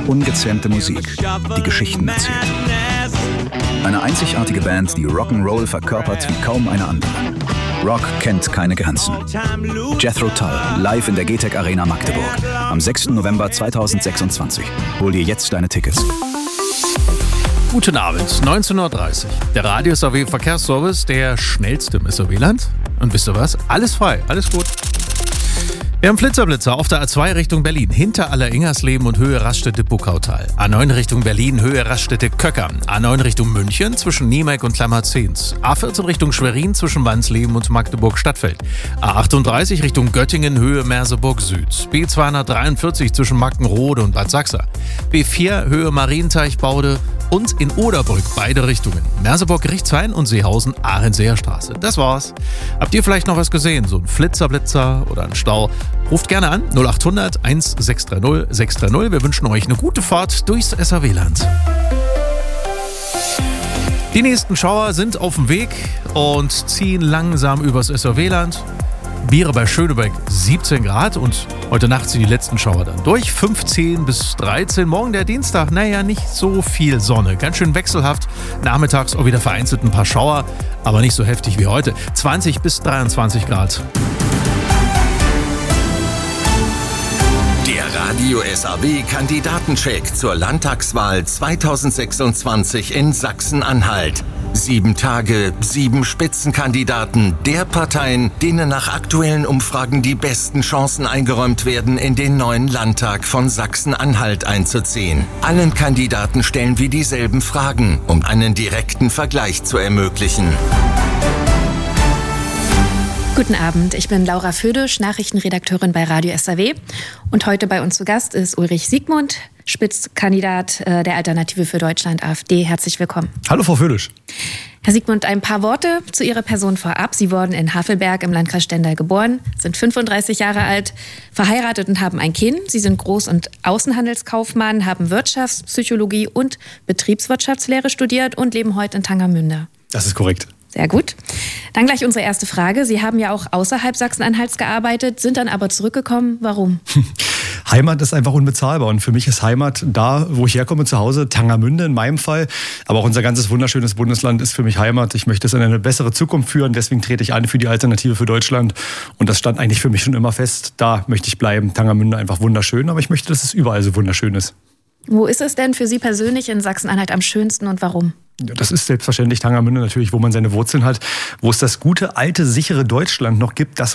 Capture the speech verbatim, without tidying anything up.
Ungezähmte Musik, die Geschichten erzählt. Eine einzigartige Band, die Rock'n'Roll verkörpert wie kaum eine andere. Rock kennt keine Grenzen. Jethro Tull, live in der G T E C Arena Magdeburg. Am sechsten November zweitausendsechsundzwanzig. Hol dir jetzt deine Tickets. Guten Abend, neunzehn Uhr dreißig. Der Radio S A W Verkehrsservice, der schnellste im S A W-Land. Und wisst ihr was? Alles frei, alles gut. Wir haben Flitzerblitzer auf der A zwei Richtung Berlin, hinter Aller-Ingersleben und Höhe Raststätte-Buckautal. A neun Richtung Berlin, Höhe Raststätte-Köcker. A neun Richtung München zwischen Niemek und Klammerzehns. A vierzehn Richtung Schwerin zwischen Wansleben und Magdeburg-Stadtfeld. A achtunddreißig Richtung Göttingen, Höhe Merseburg-Süd. B zweihundertdreiundvierzig zwischen Mackenrode und Bad Sachsa. B vier, Höhe Marienteichbaude und in Oderbrück beide Richtungen. Merseburg-Gerichtshain und Seehausen, Ahrenseer Straße. Das war's. Habt ihr vielleicht noch was gesehen? So ein Flitzerblitzer oder ein Stau? Ruft gerne an null acht hundert sechs drei null sechs drei null. Wir wünschen euch eine gute Fahrt durchs S A W-Land. Die nächsten Schauer sind auf dem Weg und ziehen langsam übers S A W-Land. Biere bei Schönebeck siebzehn Grad und heute Nacht sind die letzten Schauer dann durch. fünfzehn bis dreizehn. Morgen der Dienstag, naja, nicht so viel Sonne. Ganz schön wechselhaft. Nachmittags auch wieder vereinzelt ein paar Schauer, aber nicht so heftig wie heute. zwanzig bis dreiundzwanzig Grad. Der Radio S A W-Kandidatencheck zur Landtagswahl zweitausendsechsundzwanzig in Sachsen-Anhalt. Sieben Tage, sieben Spitzenkandidaten der Parteien, denen nach aktuellen Umfragen die besten Chancen eingeräumt werden, in den neuen Landtag von Sachsen-Anhalt einzuziehen. Allen Kandidaten stellen wir dieselben Fragen, um einen direkten Vergleich zu ermöglichen. Guten Abend, ich bin Laura Födisch, Nachrichtenredakteurin bei Radio S A W. Und heute bei uns zu Gast ist Ulrich Siegmund, Spitzenkandidat der Alternative für Deutschland, AfD. Herzlich willkommen. Hallo, Frau Födisch. Herr Siegmund, ein paar Worte zu Ihrer Person vorab. Sie wurden in Havelberg im Landkreis Stendal geboren, sind fünfunddreißig Jahre alt, verheiratet und haben ein Kind. Sie sind Groß- und Außenhandelskaufmann, haben Wirtschaftspsychologie und Betriebswirtschaftslehre studiert und leben heute in Tangermünde. Das ist korrekt. Sehr gut. Dann gleich unsere erste Frage. Sie haben ja auch außerhalb Sachsen-Anhalts gearbeitet, sind dann aber zurückgekommen. Warum? Heimat ist einfach unbezahlbar und für mich ist Heimat da, wo ich herkomme, zu Hause, Tangermünde in meinem Fall. Aber auch unser ganzes wunderschönes Bundesland ist für mich Heimat. Ich möchte es in eine bessere Zukunft führen, deswegen trete ich an für die Alternative für Deutschland. Und das stand eigentlich für mich schon immer fest. Da möchte ich bleiben. Tangermünde einfach wunderschön, aber ich möchte, dass es überall so wunderschön ist. Wo ist es denn für Sie persönlich in Sachsen-Anhalt am schönsten und warum? Ja, das ist selbstverständlich Tangermünde natürlich, wo man seine Wurzeln hat, wo es das gute, alte, sichere Deutschland noch gibt, das